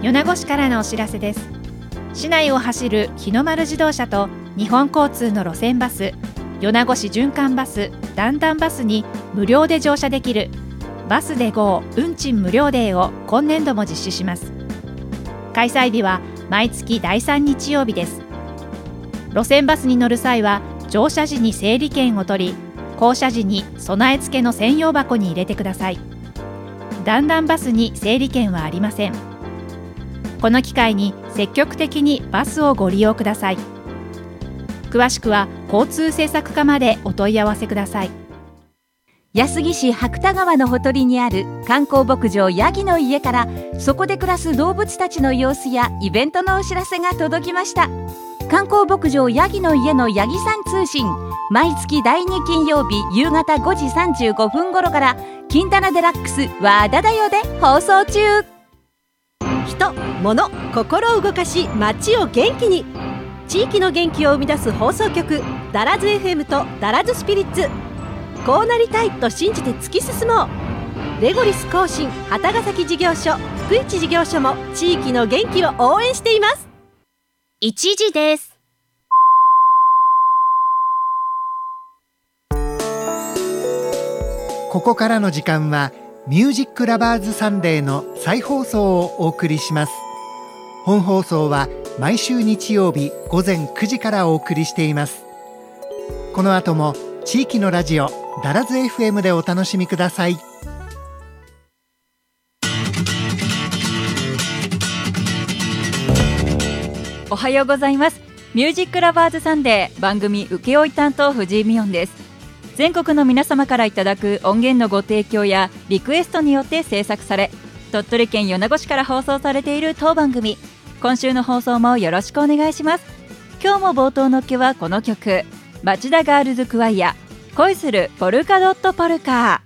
米子市からのお知らせです。市内を走る日の丸自動車と日本交通の路線バス、米子市循環バス、段々バスに無料で乗車できるバスで GO 運賃無料デーを今年度も実施します。開催日は毎月第3日曜日です。路線バスに乗る際は乗車時に整理券を取り、降車時に備え付けの専用箱に入れてください。段々バスに整理券はありません。この機会に積極的にバスをご利用ください。詳しくは交通政策課までお問い合わせください。 安来市白田川のほとりにある観光牧場ヤギの家から、そこで暮らす動物たちの様子やイベントのお知らせが届きました。観光牧場ヤギの家のヤギさん通信、毎月第2金曜日夕方5時35分頃から金棚デラックス和田だよで放送中。 人、物、心を動かし街を元気に、地域の元気を生み出す放送局、ダラズ FM とダラズスピリッツ。こうなりたいと信じて突き進もう。レゴリス更新旗ヶ崎事業所、福市事業所も地域の元気を応援しています。 1時です。 ここからの時間はミュージックラバーズサンデーの再放送をお送りします。本放送は毎週日曜日午前9時からお送りしています。この後も地域のラジオダラズ FM でお楽しみください。 おはようございます。ミュージックラバーズサンデー、番組請負担当藤井美音です。全国の皆様からいただく音源のご提供やリクエストによって制作され、鳥取県米子市から放送されている当番組、今週の放送もよろしくお願いします。今日も冒頭の曲はこの曲、町田ガールズクワイア、恋するポルカドットポルカー。